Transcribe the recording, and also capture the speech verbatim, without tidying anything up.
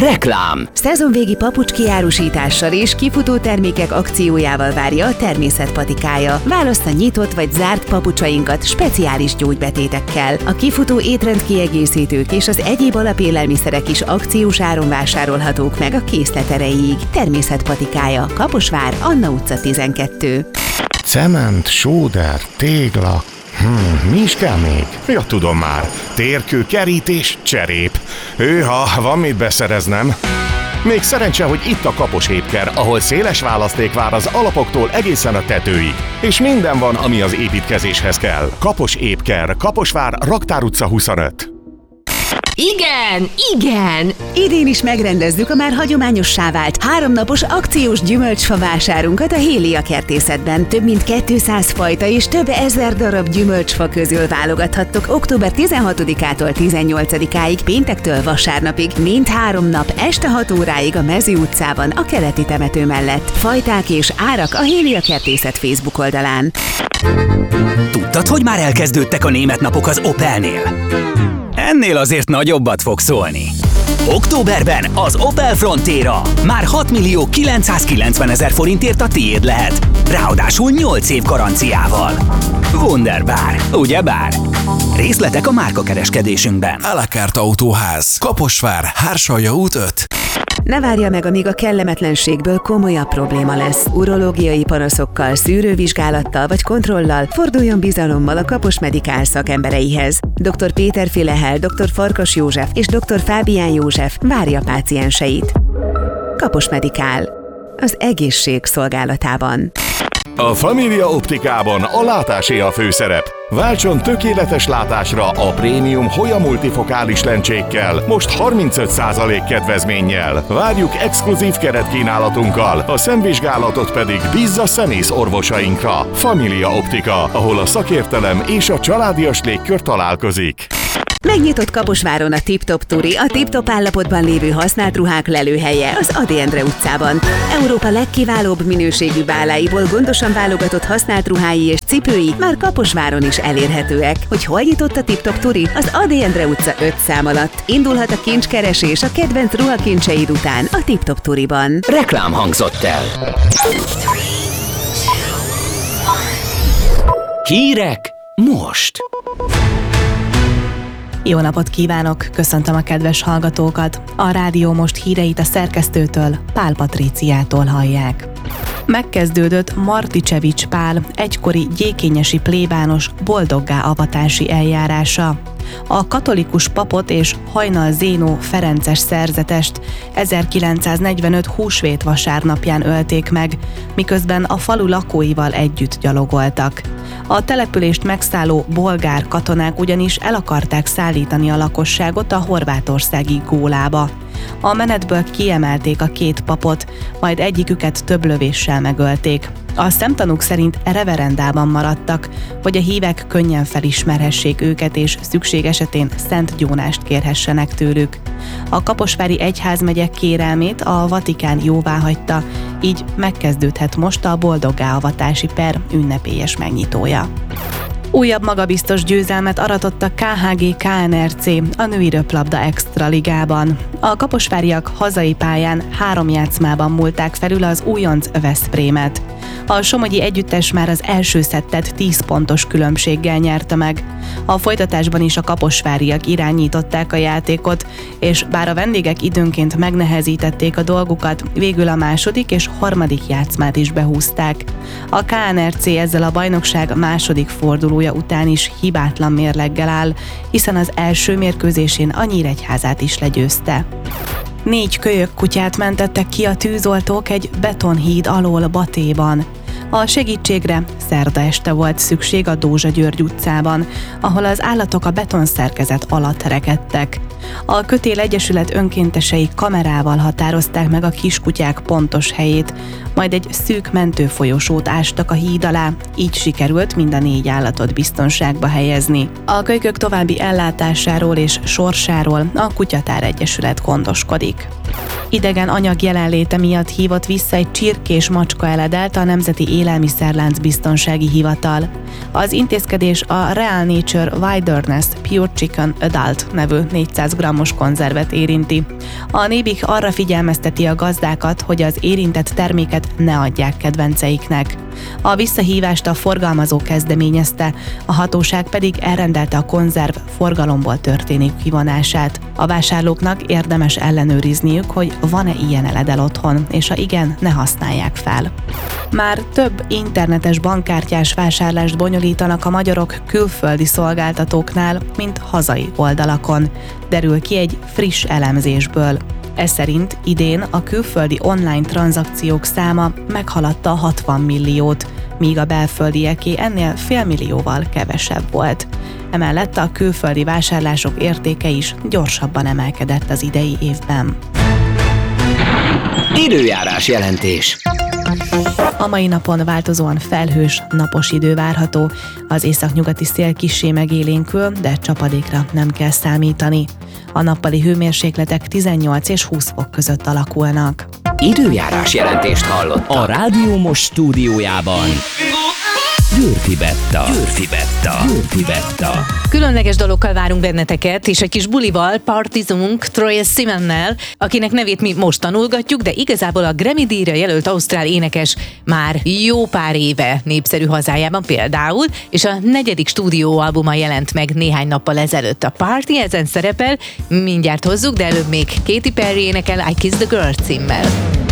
Reklám. Szezonvégi papucski árusítással és kifutó termékek akciójával várja a Természet Patikája. Választ a nyitott vagy zárt papucsainkat speciális gyógybetétekkel. A kifutó étrendkiegészítők és az egyéb alapélelmiszerek is akciós áron vásárolhatók meg a készlet erejéig. Természet Patikája, Kaposvár, Anna utca tizenkettő. Cement, sóder, tégla... Hmm, mi is kell még? Ja, tudom már. Térkő, kerítés, cserép. Hőha, van mit beszereznem. Még szerencse, hogy itt a Kapos Épker, ahol széles választék vár az alapoktól egészen a tetőig. És minden van, ami az építkezéshez kell. Kapos Épker, Kaposvár, Raktár utca huszonöt. Igen, igen! Idén is megrendezzük a már hagyományossá vált háromnapos akciós gyümölcsfa vásárunkat a Hélia kertészetben. Több mint kétszáz fajta és több ezer darab gyümölcsfa közül válogathattok október tizenhatodikától tizennyolcadikáig, péntektől vasárnapig, mind három nap este hat óráig a Mező utcában, a keleti temető mellett. Fajták és árak a Hélia kertészet Facebook oldalán. Tudtad, hogy már elkezdődtek a német napok az Opelnél? Ennél azért nagyobbat fog szólni. Októberben az Opel Frontera már hat millió kilencszázkilencvenezer forintért a tiéd lehet. Ráadásul nyolc év garanciával. Wunderbar, ugyebár? Részletek a márkakereskedésünkben. A la carte Autóház, Kaposvár, Hársalja út öt. Ne várja meg, amíg a kellemetlenségből komolyabb probléma lesz. Urológiai panaszokkal, szűrővizsgálattal vagy kontrollal forduljon bizalommal a Kapos Medikál szakembereihez. doktor Péter Filehel, doktor Farkas József és doktor Fábián József várja pácienseit. Kapos Medikál. Az egészség szolgálatában. A Família Optikában a látásé a főszerep. Váltson tökéletes látásra a prémium Hoya multifokális lencsékkel, most harmincöt százalék kedvezménnyel. Várjuk exkluzív keretkínálatunkkal, a szemvizsgálatot pedig bízza szemész orvosainkra. Família Optika, ahol a szakértelem és a családias légkör találkozik. Megnyitott Kaposváron a Tip-Top Turi, a tip-top állapotban lévő használt ruhák lelőhelye az Ady Endre utcában. Európa legkiválóbb minőségű báláiból gondosan válogatott használt ruhái és cipői már Kaposváron is elérhetőek. Hogy hol nyitott a Tip-Top Turi? Az Ady Endre utca öt szám alatt. Indulhat a kincskeresés a kedvenc ruhakincseid után a Tip-Top Turiban. Reklám hangzott el. Hírek most. Jó napot kívánok, köszöntöm a kedves hallgatókat. A Rádió Most híreit a szerkesztőtől, Pál Patríciától hallják. Megkezdődött Marticsevics Pál, egykori gyékényesi plébános boldoggá avatási eljárása. A katolikus papot és Hajnal Zénó ferences szerzetest ezerkilencszáznegyvenöt húsvét vasárnapján ölték meg, miközben a falu lakóival együtt gyalogoltak. A települést megszálló bolgár katonák ugyanis el akarták szállítani a lakosságot a horvátországi Gólába. A menetből kiemelték a két papot, majd egyiküket több lövéssel megölték. A szemtanúk szerint reverendában maradtak, hogy a hívek könnyen felismerhessék őket és szükség esetén szent gyónást kérhessenek tőlük. A kaposvári egyházmegye kérelmét a Vatikán jóváhagyta, így megkezdődhet most a boldoggá avatási per ünnepélyes megnyitója. Újabb magabiztos győzelmet aratott a ká há gé ká en er cé a női röplabda extra ligában. A kaposváriak hazai pályán három játszmában múlták felül az újonc Veszprémet. A somogyi együttes már az első szettet tíz pontos különbséggel nyerte meg. A folytatásban is a kaposváriak irányították a játékot, és bár a vendégek időnként megnehezítették a dolgukat, végül a második és harmadik játszmát is behúzták. A ká en er cé ezzel a bajnokság második fordulója után is hibátlan mérleggel áll, hiszen az első mérkőzésén a Nyíregyházát is legyőzte. Négy kölyök kutyát mentettek ki a tűzoltók egy betonhíd alól Batéban. A segítségre szerda este volt szükség a Dózsa György utcában, ahol az állatok a betonszerkezet alatt rekedtek. A Kötél Egyesület önkéntesei kamerával határozták meg a kiskutyák pontos helyét, majd egy szűk mentőfolyosót ástak a híd alá, így sikerült mind a négy állatot biztonságba helyezni. A kölykök további ellátásáról és sorsáról a Kutyatár Egyesület gondoskodik. Idegen anyag jelenléte miatt hívott vissza egy csirkés macska eledelt a Nemzeti Élelmiszerlánc Biztonsági Hivatal. Az intézkedés a Real Nature Wilderness Pure Chicken Adult nevű négyszáz száz grammos konzervet érinti. A Nébik arra figyelmezteti a gazdákat, hogy az érintett terméket ne adják kedvenceiknek. A visszahívást a forgalmazó kezdeményezte, a hatóság pedig elrendelte a konzerv forgalomból történő kivonását. A vásárlóknak érdemes ellenőrizniük, hogy van-e ilyen eledel otthon, és ha igen, ne használják fel. Már több internetes bankkártyás vásárlást bonyolítanak a magyarok külföldi szolgáltatóknál, mint hazai oldalakon, derül ki egy friss elemzésből. Ez szerint idén a külföldi online tranzakciók száma meghaladta a hatvan milliót, míg a belföldieké ennél félmillióval kevesebb volt. Emellett a külföldi vásárlások értéke is gyorsabban emelkedett az idei évben. Időjárás jelentés. A mai napon változóan felhős, napos idő várható, az északnyugati szél kissé megélénkül, de csapadékra nem kell számítani. A nappali hőmérsékletek tizennyolc és húsz fok között alakulnak. Időjárás jelentést hallott a Rádió Most stúdiójában. Győrfi Betta. Győrfi Betta. Győrfi Betta. Különleges dalokkal várunk benneteket, és egy kis bulival partizunk Troye Simonnel, akinek nevét mi most tanulgatjuk, de igazából a Grammy-díjra jelölt ausztrál énekes már jó pár éve népszerű hazájában például, és a negyedik stúdióalbuma jelent meg néhány nappal ezelőtt. A Party ezen szerepel, mindjárt hozzuk, de előbb még Katy Perry énekel I Kiss the Girl címmel.